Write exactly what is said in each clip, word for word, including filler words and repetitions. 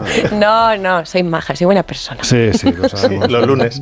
No, no, soy maja, soy buena persona. Sí, sí, lo sabemos. Sí, los lunes.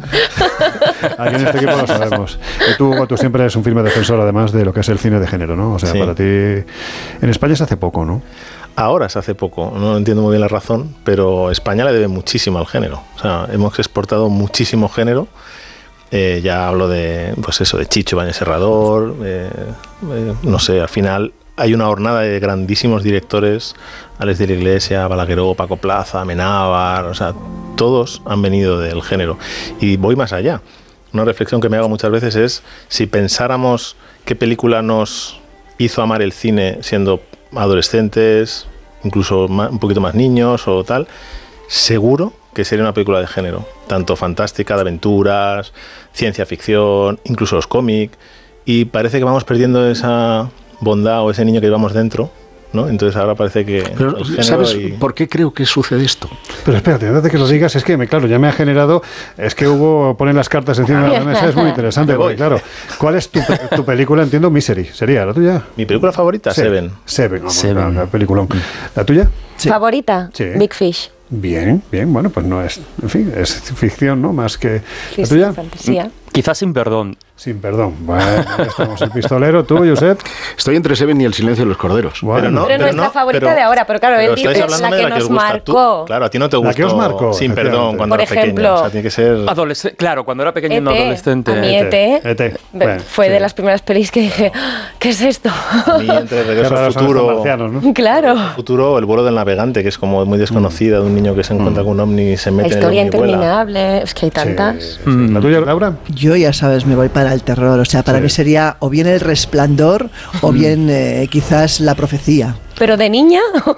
Aquí en este equipo lo sabemos. Y tú, Hugo, tú siempre eres un firme defensor, además, de lo que es el cine de género, ¿no? O sea, Sí. para ti... En España se hace poco, ¿no? Ahora se hace poco, no entiendo muy bien la razón, pero España le debe muchísimo al género. O sea, hemos exportado muchísimo género. Eh, ya hablo de, pues eso, de Chicho Ibáñez Serrador, eh, eh, no sé, al final hay una hornada de grandísimos directores, Alex de la Iglesia, Balagueró, Paco Plaza, Amenábar, o sea, todos han venido del género. Y voy más allá. Una reflexión que me hago muchas veces es, si pensáramos qué película nos hizo amar el cine siendo adolescentes, incluso más, un poquito más niños o tal, seguro que sería una película de género, tanto fantástica, de aventuras, ciencia ficción, incluso los cómics, y parece que vamos perdiendo esa bondad o ese niño que llevamos dentro, ¿no? Entonces ahora parece que Pero, el género ¿sabes y... por qué creo que sucede esto? Pero espérate, antes de que lo digas, es que, me, claro, ya me ha generado... Es que Hugo pone las cartas encima de la mesa, es muy interesante, porque claro, ¿cuál es tu, tu película? Entiendo, Misery, ¿sería la tuya? Mi película favorita, Sí. Seven. Seven, vamos, Seven. la peliculón. ¿La tuya? Sí. ¿Favorita? Sí. Big Fish. Bien, bien, bueno, pues no es... En fin, es ficción, ¿no? Más que... Sí, ¿La sí, tuya? fantasía. Quizás Sin Perdón. Sin perdón. Bueno, ya estamos. El pistolero, tú, Josep. Estoy entre Seven y El silencio de los corderos. Bueno, Pero no, Pero nuestra favorita pero- de ahora, pero claro, él pero estáis dice hablando la de que os nos gusta. marcó. Tú- claro, a ti no te La gustó que os marcó, Sin Perdón efectivamente. cuando Por eras pequeño. ejemplo, O sea, tiene que ser... Adolescente, claro, cuando era pequeño, E T, no adolescente. a mí E T, E T, E T, ve- bueno, fue sí. de las primeras pelis que dije, "Ah, ¿qué es esto?" A mí, entre Qué Regreso al raros son estos Futuro... marcianos, ¿no? Claro. Futuro, El vuelo del navegante, que es como muy desconocida, de un niño que se encuentra con un ovni y se La mete en el historia ovni y vuela. interminable, es que hay tantas. Sí, sí. ¿La tuya, Laura? Yo, ya sabes, me voy para el terror. O sea, para Sí. mí sería o bien El Resplandor o bien eh, quizás La Profecía. Pero de niña,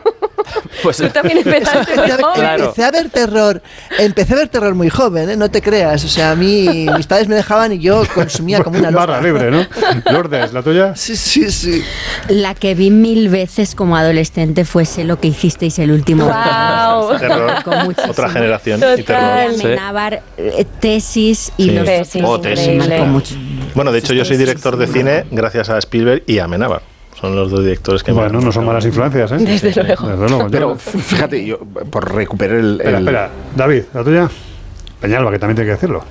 Pues tú también empezaste muy Empecé a, ver, joven. Claro. empecé a ver terror, empecé a ver terror muy joven, ¿eh? No te creas. O sea, a mí mis padres me dejaban y yo consumía como una loca. Barra libre, ¿no? Lourdes, ¿la tuya? Sí, sí, sí. La que vi mil veces como adolescente fue Sé lo que hicisteis el último día. Wow. Terror. Con muchísimo. Otra generación Total. y terror. Sí. Amenábar, eh, tesis y Sí. los Tesis, otros Oh, tesis. me increíble. marcó mucho. Bueno, de hecho yo soy director de cine gracias a Spielberg y a Amenábar. Son los dos directores que me Bueno, han no son marcado. malas influencias, ¿eh? Desde luego. Desde luego. Pero Yo- f- fíjate, yo, por recuperar el... Espera, el- espera. David, ¿la tuya? Peñalba, que también tiene que decirlo.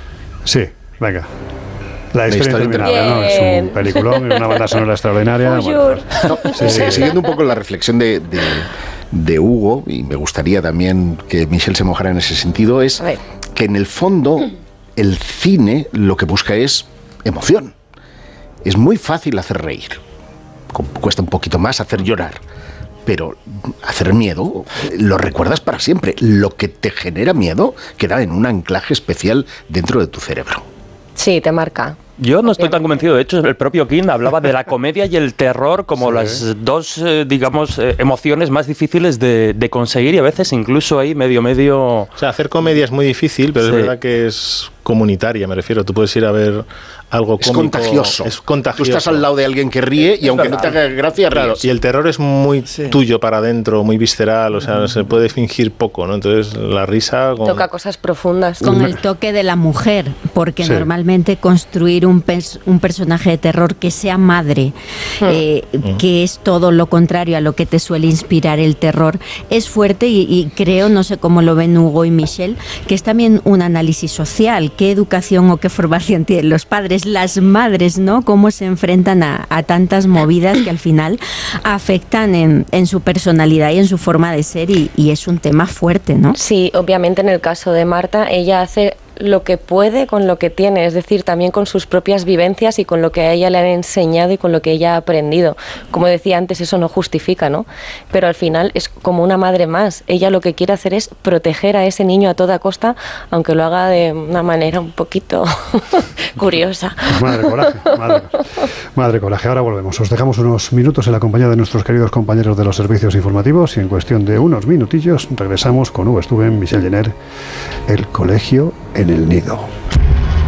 Sí, venga. La historia historia interminable, ¿no? Es Bien. un peliculón, una banda sonora extraordinaria. For Bueno, sure. pues, Sí, sí, siguiendo un poco la reflexión de, de, de Hugo, y me gustaría también que Michelle se mojara en ese sentido, es A ver. que en el fondo el cine lo que busca es emoción. Es muy fácil hacer reír, cu- cuesta un poquito más hacer llorar, pero hacer miedo lo recuerdas para siempre. Lo que te genera miedo queda en un anclaje especial dentro de tu cerebro. Sí, te marca. Yo no estoy tan convencido. De hecho, el propio King hablaba de la comedia y el terror como Sí. las dos, eh, digamos, eh, emociones más difíciles de, de conseguir y a veces incluso ahí medio, medio... O sea, hacer comedia es muy difícil, pero Sí. es verdad que es comunitaria, me refiero. Tú puedes ir a ver algo Es cómico. contagioso. Es contagioso. Tú estás al lado de alguien que ríe y aunque no te haga gracia, Claro, ríes. y el terror es muy Sí. tuyo para adentro, muy visceral, o sea, se puede fingir poco, ¿no? Entonces, la risa... Con... Toca cosas profundas. Con el toque de la mujer, porque Sí. normalmente construir un, pers- un personaje de terror que sea madre, eh, que es todo lo contrario a lo que te suele inspirar el terror, es fuerte y, y creo, no sé cómo lo ven Hugo y Michelle, que es también un análisis social. ¿Qué educación o qué formación tienen los padres, las madres, ¿no? Cómo se enfrentan a, a tantas movidas que al final afectan en, en su personalidad y en su forma de ser y, y es un tema fuerte, ¿no? Sí, obviamente en el caso de Marta, ella hace lo que puede con lo que tiene, es decir, también con sus propias vivencias y con lo que a ella le han enseñado y con lo que ella ha aprendido. Como decía antes, eso no justifica, ¿no? Pero al final es como una madre más. Ella lo que quiere hacer es proteger a ese niño a toda costa, aunque lo haga de una manera un poquito curiosa. Madre coraje, madre, madre coraje. Ahora volvemos. Os dejamos unos minutos en la compañía de nuestros queridos compañeros de los servicios informativos y en cuestión de unos minutillos regresamos con Hugo Stuben, Michelle Jenner, El colegio en el nido.